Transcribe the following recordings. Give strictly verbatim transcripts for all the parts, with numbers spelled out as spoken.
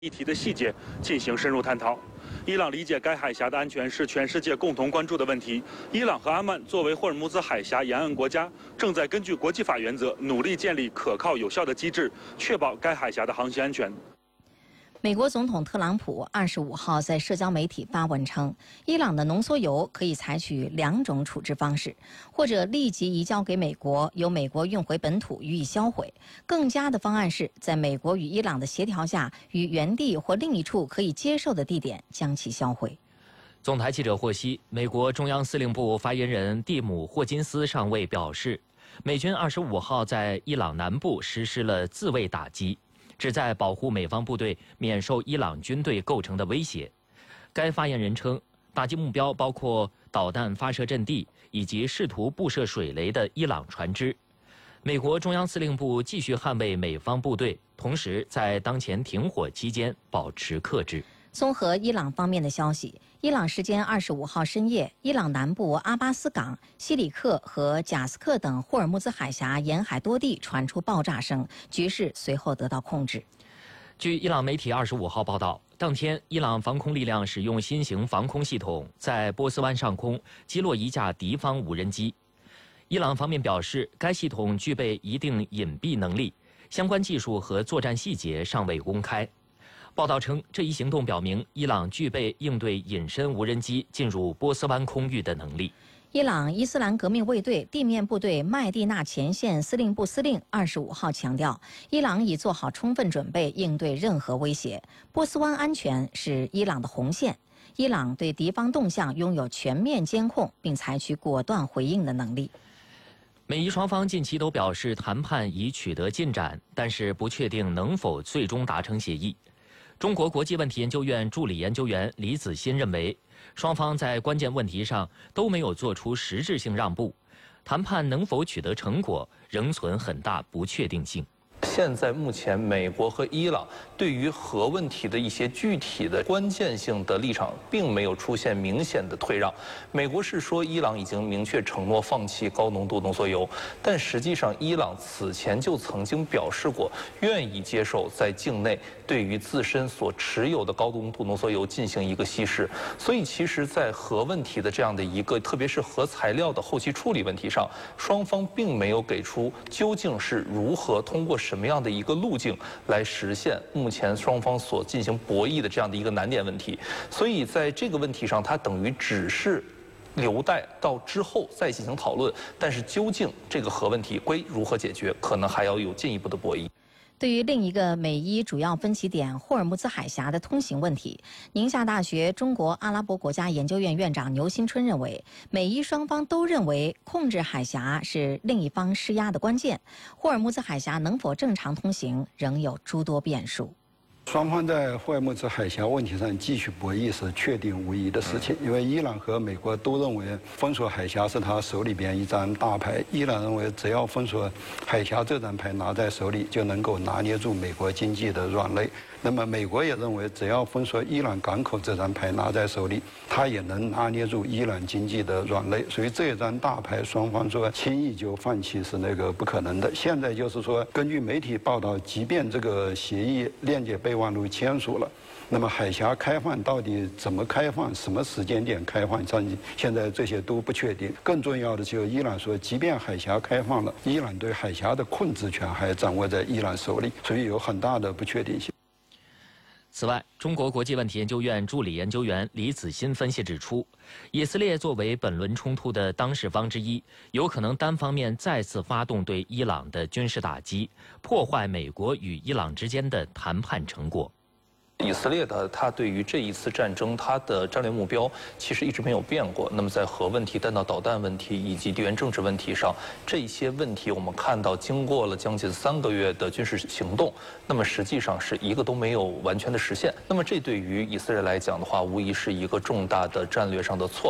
议题的细节进行深入探讨。伊朗理解该海峡的安全是全世界共同关注的问题。伊朗和阿曼作为霍尔木兹海峡沿岸国家，正在根据国际法原则，努力建立可靠有效的机制，确保该海峡的航行安全。 美国总统特朗普二十五号在社交媒体发文称，伊朗的浓缩铀可以采取两种处置方式，或者立即移交给美国，由美国运回本土予以销毁。更佳的方案是在美国与伊朗的协调下，于原地或另一处可以接受的地点将其销毁。 总台记者获悉，美国中央司令部发言人蒂姆·霍金斯上尉表示，美军二十五号在伊朗南部实施了自卫打击。 旨在保护美方部队免受伊朗军队构成的威胁。该发言人称，打击目标包括导弹发射阵地以及试图布设水雷的伊朗船只。美国中央司令部继续捍卫美方部队，同时在当前停火期间保持克制。 综合伊朗方面的消息，伊朗时间二十五号深夜，伊朗南部阿巴斯港、西里克和贾斯克等霍尔木兹海峡沿海多地传出爆炸声，局势随后得到控制。 据伊朗媒体二十五号报道，当天伊朗防空力量使用新型防空系统，在波斯湾上空击落一架敌方无人机。伊朗方面表示，该系统具备一定隐蔽能力，相关技术和作战细节尚未公开。 报道称，这一行动表明伊朗具备应对隐身无人机进入波斯湾空域的能力。 伊朗伊斯兰革命卫队地面部队麦地那前线司令部司令二十五号强调，伊朗已做好充分准备应对任何威胁。波斯湾安全是伊朗的红线，伊朗对敌方动向拥有全面监控并采取果断回应的能力。 美伊双方近期都表示谈判已取得进展，但是不确定能否最终达成协议。 中国国际问题研究院助理研究员李子欣认为，双方在关键问题上都没有做出实质性让步，谈判能否取得成果仍存很大不确定性。 现在目前，美国和伊朗对于核问题的一些具体的关键性的立场，并没有出现明显的退让。美国是说伊朗已经明确承诺放弃高浓度浓缩铀，但实际上伊朗此前就曾经表示过愿意接受在境内对于自身所持有的高浓度浓缩铀进行一个稀释。所以，其实，在核问题的这样的一个，特别是核材料的后期处理问题上，双方并没有给出究竟是如何通过什么 什么样的一个路径来实现目前双方所进行博弈的这样的一个难点问题？所以在这个问题上，它等于只是留待到之后再进行讨论。但是究竟这个核问题归如何解决，可能还要有进一步的博弈。 对于另一个美伊主要分歧点霍尔木兹海峡的通行问题，宁夏大学中国阿拉伯国家研究院院长牛新春认为，美伊双方都认为控制海峡是另一方施压的关键，霍尔木兹海峡能否正常通行仍有诸多变数。 双方在霍尔木兹海峡问题上继续博弈是确定无疑的事情，因为伊朗和美国都认为封锁海峡是他手里边一张大牌。伊朗认为只要封锁海峡这张牌拿在手里，就能够拿捏住美国经济的软肋。那么美国也认为，只要封锁伊朗港口这张牌拿在手里，他也能拿捏住伊朗经济的软肋。所以这张大牌，双方说轻易就放弃是那个不可能的。现在就是说，根据媒体报道，即便这个协议链接备忘录签署了，那么海峡开放到底怎么开放，什么时间点开放，现在这些都不确定。更重要的就是伊朗说，即便海峡开放了，伊朗对海峡的控制权还掌握在伊朗手里，所以有很大的不确定性。 此外，中国国际问题研究院助理研究员李子欣分析指出，以色列作为本轮冲突的当事方之一，有可能单方面再次发动对伊朗的军事打击，破坏美国与伊朗之间的谈判成果。 以色列的它对于这一次战争，它的战略目标其实一直没有变过。那么在核问题、弹道导弹问题以及地缘政治问题上，这些问题我们看到，经过了将近三个月的军事行动，那么实际上是一个都没有完全的实现。那么这对于以色列来讲的话，无疑是一个重大的战略上的挫败。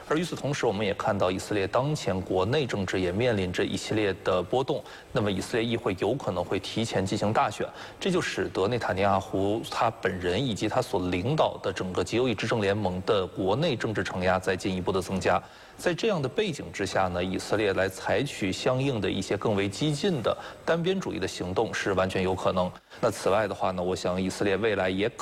而与此同时，我们也看到以色列当前国内政治也面临着一系列的波动。那么以色列议会有可能会提前进行大选，这就使得内塔尼亚胡他本人以及他所领导的整个极右翼执政联盟的国内政治承压在进一步的增加。在这样的背景之下呢，以色列来采取相应的一些更为激进的单边主义的行动是完全有可能。那此外的话呢，我想以色列未来也可